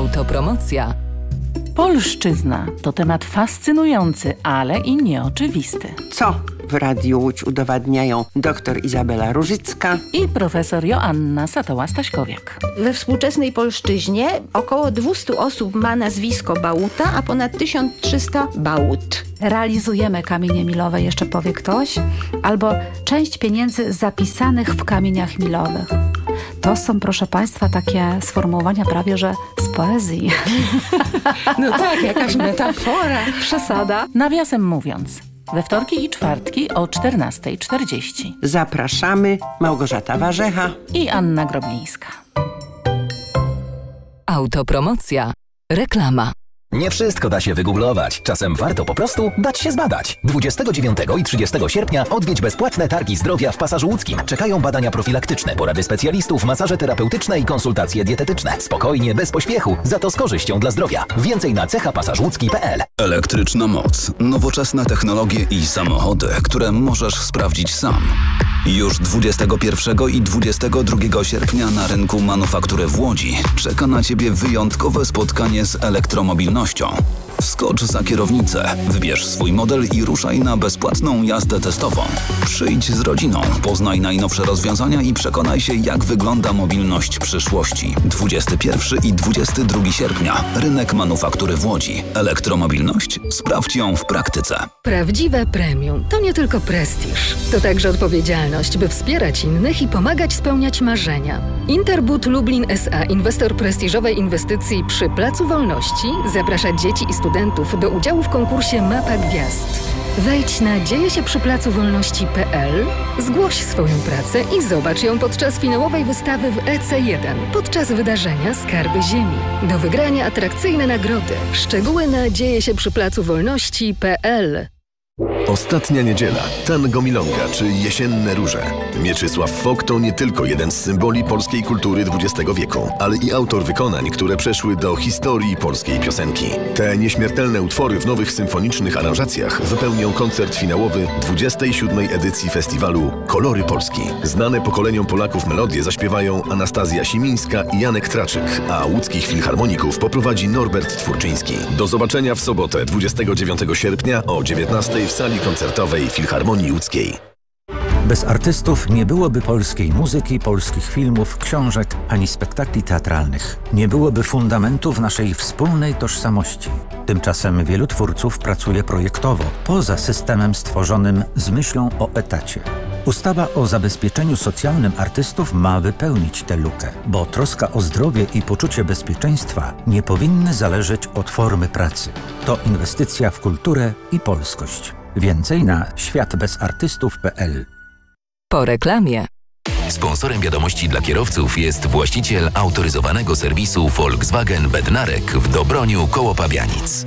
Autopromocja. Polszczyzna to temat fascynujący, ale i nieoczywisty. Co w Radiu Łódź udowadniają dr Izabela Różycka i profesor Joanna Satoła-Staśkowiak. We współczesnej polszczyźnie około 200 osób ma nazwisko Bałuta, a ponad 1300 Bałut. Realizujemy kamienie milowe, jeszcze powie ktoś, albo część pieniędzy zapisanych w kamieniach milowych. To są, proszę Państwa, takie sformułowania prawie, że z poezji. No tak, jakaś metafora. Przesada. Nawiasem mówiąc, we wtorki i czwartki o 14:40. Zapraszamy, Małgorzata Warzecha i Anna Groblińska. Autopromocja. Reklama. Nie wszystko da się wygooglować. Czasem warto po prostu dać się zbadać. 29 i 30 sierpnia odwiedź bezpłatne targi zdrowia w Pasażu Łódzkim. Czekają badania profilaktyczne, porady specjalistów, masaże terapeutyczne i konsultacje dietetyczne. Spokojnie, bez pośpiechu, za to z korzyścią dla zdrowia. Więcej na cechapasażłódzki.pl. Elektryczna moc, nowoczesne technologie i samochody, które możesz sprawdzić sam. Już 21 i 22 sierpnia na rynku Manufaktury w Łodzi czeka na Ciebie wyjątkowe spotkanie z elektromobilnością. Wskocz za kierownicę, wybierz swój model i ruszaj na bezpłatną jazdę testową. Przyjdź z rodziną, poznaj najnowsze rozwiązania i przekonaj się, jak wygląda mobilność przyszłości. 21 i 22 sierpnia. Rynek Manufaktury w Łodzi. Elektromobilność? Sprawdź ją w praktyce. Prawdziwe premium to nie tylko prestiż. To także odpowiedzialność, by wspierać innych i pomagać spełniać marzenia. Interbud Lublin S.A., inwestor prestiżowej inwestycji przy Placu Wolności, zaprasza dzieci i studentów do udziału w konkursie Mapa Gwiazd. Wejdź na dziejesieprzyplacowolności.pl, zgłoś swoją pracę i zobacz ją podczas finałowej wystawy w EC1, podczas wydarzenia Skarby Ziemi. Do wygrania atrakcyjne nagrody. Szczegóły na dziejesieprzyplacowolności.pl. Ostatnia niedziela, tango milonga czy jesienne róże. Mieczysław Fok to nie tylko jeden z symboli polskiej kultury XX wieku, ale i autor wykonań, które przeszły do historii polskiej piosenki. Te nieśmiertelne utwory w nowych symfonicznych aranżacjach wypełnią koncert finałowy 27. edycji festiwalu Kolory Polski. Znane pokoleniom Polaków melodie zaśpiewają Anastazja Simińska i Janek Traczyk, a łódzkich filharmoników poprowadzi Norbert Twórczyński. Do zobaczenia w sobotę 29 sierpnia o 19 w sali koncertowej Filharmonii Łódzkiej. Bez artystów nie byłoby polskiej muzyki, polskich filmów, książek ani spektakli teatralnych. Nie byłoby fundamentów naszej wspólnej tożsamości. Tymczasem wielu twórców pracuje projektowo, poza systemem stworzonym z myślą o etacie. Ustawa o zabezpieczeniu socjalnym artystów ma wypełnić tę lukę, bo troska o zdrowie i poczucie bezpieczeństwa nie powinny zależeć od formy pracy. To inwestycja w kulturę i polskość. Więcej na światbezartystów.pl. Po reklamie. Sponsorem wiadomości dla kierowców jest właściciel autoryzowanego serwisu Volkswagen Bednarek w Dobroniu koło Pabianic.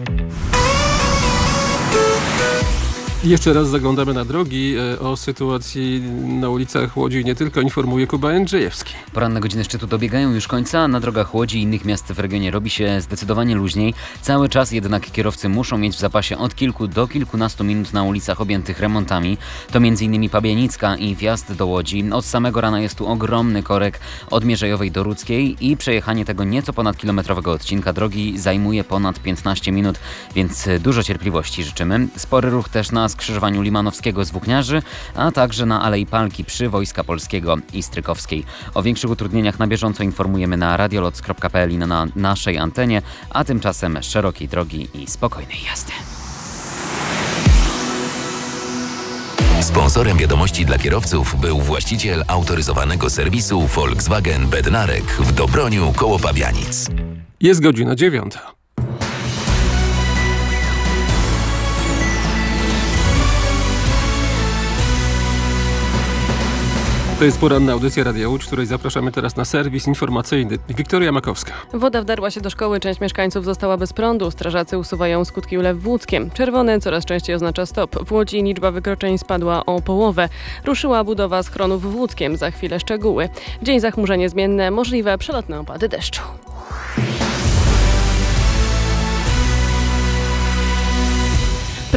Jeszcze raz zaglądamy na drogi. O sytuacji na ulicach Łodzi nie tylko informuje Kuba Jędrzejewski. Poranne godziny szczytu dobiegają już końca. Na drogach Łodzi i innych miast w regionie robi się zdecydowanie luźniej. Cały czas jednak kierowcy muszą mieć w zapasie od kilku do kilkunastu minut na ulicach objętych remontami. To m.in. Pabianicka i wjazd do Łodzi. Od samego rana jest tu ogromny korek od Mierzejowej do Rudzkiej i przejechanie tego nieco ponad kilometrowego odcinka drogi zajmuje ponad 15 minut, więc dużo cierpliwości życzymy. Spory ruch też na skrzyżowaniu Limanowskiego z Włókniarzy, a także na Alei Palki przy Wojska Polskiego i Strykowskiej. O większych utrudnieniach na bieżąco informujemy na radioloc.pl i na naszej antenie, a tymczasem szerokiej drogi i spokojnej jazdy. Sponsorem wiadomości dla kierowców był właściciel autoryzowanego serwisu Volkswagen Bednarek w Dobroniu koło Pabianic. Jest godzina 9. To jest poranna audycja Radia Łódź, w której zapraszamy teraz na serwis informacyjny. Wiktoria Makowska. Woda wdarła się do szkoły, część mieszkańców została bez prądu. Strażacy usuwają skutki ulew w Łódzkiem. Czerwony coraz częściej oznacza stop. W Łodzi liczba wykroczeń spadła o połowę. Ruszyła budowa schronów w Łódzkiem. Za chwilę szczegóły. Dzień zachmurzenie zmienne, możliwe przelotne opady deszczu.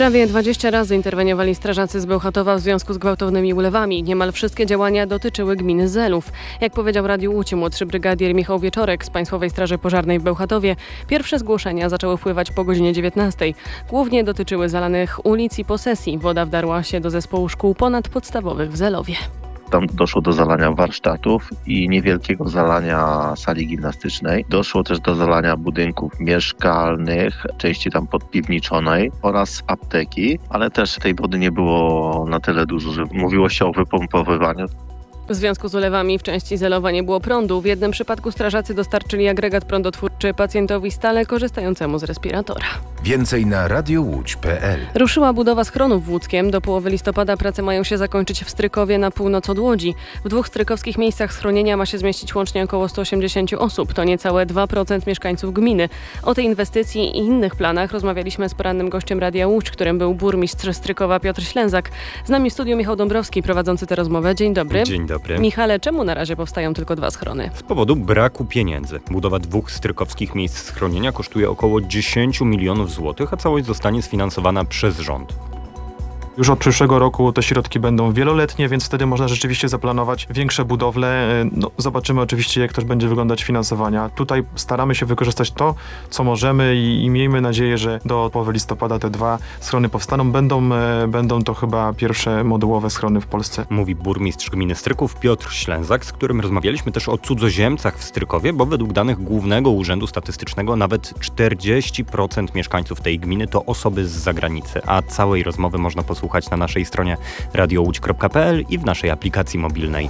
Prawie 20 razy interweniowali strażacy z Bełchatowa w związku z gwałtownymi ulewami. Niemal wszystkie działania dotyczyły gminy Zelów. Jak powiedział Radiu Łódź młodszy brygadier Michał Wieczorek z Państwowej Straży Pożarnej w Bełchatowie, pierwsze zgłoszenia zaczęły wpływać po godzinie 19. Głównie dotyczyły zalanych ulic i posesji. Woda wdarła się do zespołu szkół ponadpodstawowych w Zelowie. Tam doszło do zalania warsztatów i niewielkiego zalania sali gimnastycznej. Doszło też do zalania budynków mieszkalnych, części tam podpiwniczonej oraz apteki, ale też tej wody nie było na tyle dużo, że mówiło się o wypompowywaniu. W związku z ulewami w części Zelowa nie było prądu. W jednym przypadku strażacy dostarczyli agregat prądotwórczy pacjentowi stale korzystającemu z respiratora. Więcej na radiowódź.pl. Ruszyła budowa schronów w Łódzkiem. Do połowy listopada prace mają się zakończyć w Strykowie na północ od Łodzi. W 2 strykowskich miejscach schronienia ma się zmieścić łącznie około 180 osób. To niecałe 2% mieszkańców gminy. O tej inwestycji i innych planach rozmawialiśmy z porannym gościem Radia Łódź, którym był burmistrz Strykowa Piotr Ślęzak. Z nami w studiu Michał Dąbrowski, prowadzący tę rozmowę. Dzień dobry. Dzień dobry. Michale, czemu na razie powstają tylko 2 schrony? Z powodu braku pieniędzy. Budowa 2 strykowskich miejsc schronienia kosztuje około 10 milionów złotych, a całość zostanie sfinansowana przez rząd. Już od przyszłego roku te środki będą wieloletnie, więc wtedy można rzeczywiście zaplanować większe budowle. Zobaczymy oczywiście, jak też będzie wyglądać finansowania. Tutaj staramy się wykorzystać to, co możemy i miejmy nadzieję, że do połowy listopada te 2 schrony powstaną. Będą to chyba pierwsze modułowe schrony w Polsce. Mówi burmistrz gminy Stryków Piotr Ślęzak, z którym rozmawialiśmy też o cudzoziemcach w Strykowie, bo według danych Głównego Urzędu Statystycznego nawet 40% mieszkańców tej gminy to osoby z zagranicy, a całej rozmowy można posłuchać na naszej stronie radiołódź.pl i w naszej aplikacji mobilnej.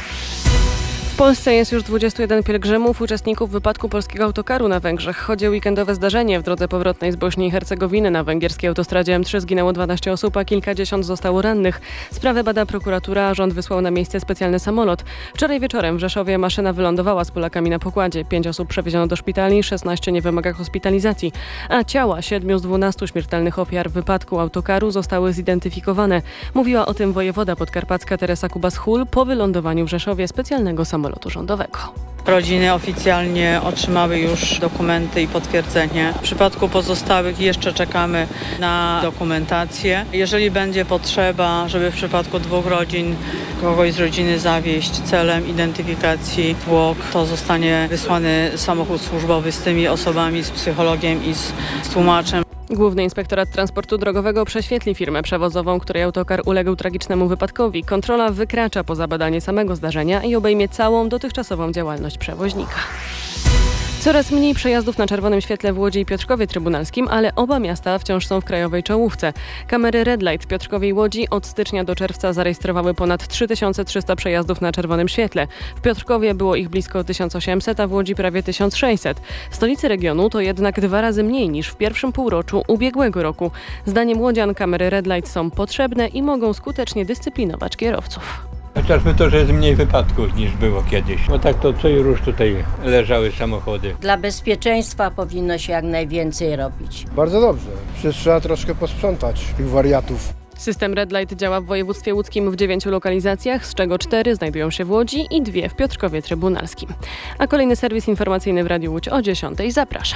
W Polsce jest już 21 pielgrzymów, uczestników wypadku polskiego autokaru na Węgrzech. Chodzi o weekendowe zdarzenie. W drodze powrotnej z Bośni i Hercegowiny na węgierskiej autostradzie M3 zginęło 12 osób, a kilkadziesiąt zostało rannych. Sprawę bada prokuratura, a rząd wysłał na miejsce specjalny samolot. Wczoraj wieczorem w Rzeszowie maszyna wylądowała z Polakami na pokładzie. 5 osób przewieziono do szpitali, 16 nie wymaga hospitalizacji, a ciała 7 z 12 śmiertelnych ofiar wypadku autokaru zostały zidentyfikowane. Mówiła o tym wojewoda podkarpacka Teresa Kubas-Hul po wylądowaniu w Rzeszowie specjalnego samolotu rządowego. Rodziny oficjalnie otrzymały już dokumenty i potwierdzenie. W przypadku pozostałych jeszcze czekamy na dokumentację. Jeżeli będzie potrzeba, żeby w przypadku 2 rodzin kogoś z rodziny zawieźć celem identyfikacji zwłok, to zostanie wysłany samochód służbowy z tymi osobami, z psychologiem i z tłumaczem. Główny Inspektorat Transportu Drogowego prześwietli firmę przewozową, której autokar uległ tragicznemu wypadkowi. Kontrola wykracza poza badanie samego zdarzenia i obejmie całą dotychczasową działalność przewoźnika. Coraz mniej przejazdów na czerwonym świetle w Łodzi i Piotrkowie Trybunalskim, ale oba miasta wciąż są w krajowej czołówce. Kamery Red Light w Piotrkowie i Łodzi od stycznia do czerwca zarejestrowały ponad 3300 przejazdów na czerwonym świetle. W Piotrkowie było ich blisko 1800, a w Łodzi prawie 1600. W stolicy regionu to jednak 2 razy mniej niż w pierwszym półroczu ubiegłego roku. Zdaniem łodzian kamery Red Light są potrzebne i mogą skutecznie dyscyplinować kierowców. Chociażby to, że jest mniej wypadków niż było kiedyś. No tak to co i róż tutaj leżały samochody. Dla bezpieczeństwa powinno się jak najwięcej robić. Bardzo dobrze. Przecież trzeba troszkę posprzątać tych wariatów. System Red Light działa w województwie łódzkim w 9 lokalizacjach, z czego 4 znajdują się w Łodzi i 2 w Piotrkowie Trybunalskim. A kolejny serwis informacyjny w Radiu Łódź o 10. Zapraszam.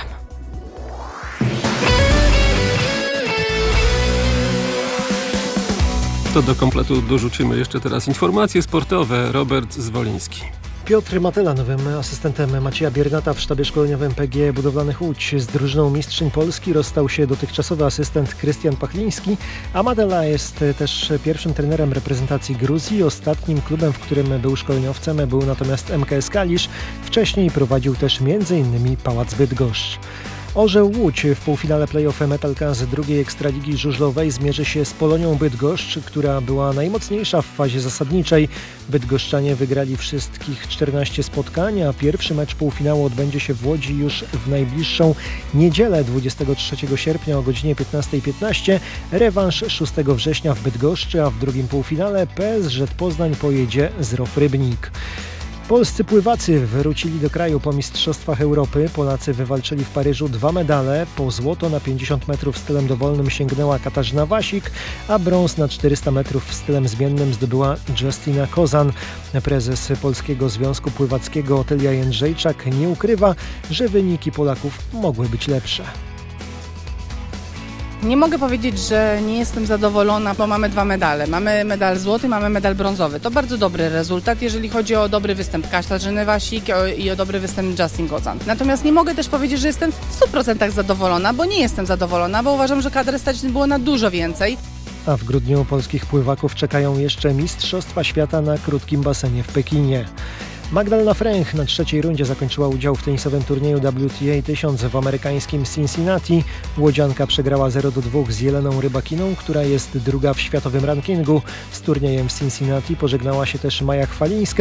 To do kompletu dorzucimy jeszcze teraz informacje sportowe. Robert Zwoliński. Piotr Matyla, nowym asystentem Macieja Biernata w sztabie szkoleniowym PGE Budowlanych Łódź. Z drużyną mistrzyń Polski rozstał się dotychczasowy asystent Krystian Pachliński, a Matyla jest też pierwszym trenerem reprezentacji Gruzji. Ostatnim klubem, w którym był szkoleniowcem, był natomiast MKS Kalisz. Wcześniej prowadził też m.in. Pałac Bydgoszcz. Orzeł Łódź w półfinale play-off Metalka z drugiej Ekstraligi Żużlowej zmierzy się z Polonią Bydgoszcz, która była najmocniejsza w fazie zasadniczej. Bydgoszczanie wygrali wszystkich 14 spotkań, a pierwszy mecz półfinału odbędzie się w Łodzi już w najbliższą niedzielę 23 sierpnia o godzinie 15:15. Rewanż 6 września w Bydgoszczy, a w drugim półfinale PSŻ Poznań pojedzie z ROF Rybnik. Polscy pływacy wrócili do kraju po Mistrzostwach Europy. Polacy wywalczyli w Paryżu 2 medale. Po złoto na 50 metrów stylem dowolnym sięgnęła Katarzyna Wasik, a brąz na 400 metrów stylem zmiennym zdobyła Justyna Kozan. Prezes Polskiego Związku Pływackiego Otylia Jędrzejczak nie ukrywa, że wyniki Polaków mogły być lepsze. Nie mogę powiedzieć, że nie jestem zadowolona, bo mamy 2 medale. Mamy medal złoty, mamy medal brązowy. To bardzo dobry rezultat, jeżeli chodzi o dobry występ Katarzyny Wasik i o dobry występ Justin Gozan. Natomiast nie mogę też powiedzieć, że jestem w 100% zadowolona, bo nie jestem zadowolona, bo uważam, że kadry stać było na dużo więcej. A w grudniu polskich pływaków czekają jeszcze Mistrzostwa Świata na krótkim basenie w Pekinie. Magdalena Fręch na 3. rundzie zakończyła udział w tenisowym turnieju WTA 1000 w amerykańskim Cincinnati. Łodzianka przegrała 0-2 z Jeleną Rybakiną, która jest druga w światowym rankingu. Z turniejem w Cincinnati pożegnała się też Maja Chwalińska.